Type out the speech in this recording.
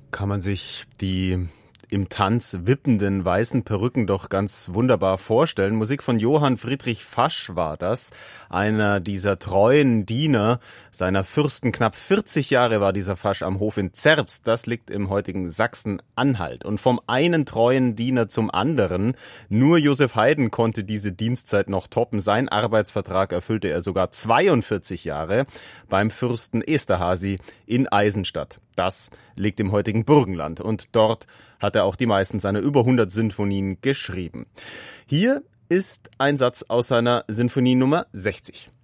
kann man sich die im Tanz wippenden weißen Perücken doch ganz wunderbar vorstellen. Musik von Johann Friedrich Fasch war das, einer dieser treuen Diener seiner Fürsten. Knapp 40 Jahre war dieser Fasch am Hof in Zerbst, das liegt im heutigen Sachsen-Anhalt. Und vom einen treuen Diener zum anderen, nur Josef Haydn konnte diese Dienstzeit noch toppen. Sein Arbeitsvertrag erfüllte er sogar 42 Jahre beim Fürsten Esterházy in Eisenstadt. Das liegt im heutigen Burgenland und dort hat er auch die meisten seiner über 100 Sinfonien geschrieben. Hier ist ein Satz aus seiner Sinfonie Nummer 60.